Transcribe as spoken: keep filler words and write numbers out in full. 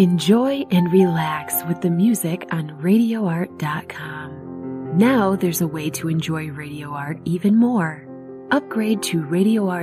Enjoy and relax with the music on radio art dot com. Now there's a way to enjoy Radio Art even more. Upgrade to Radio Art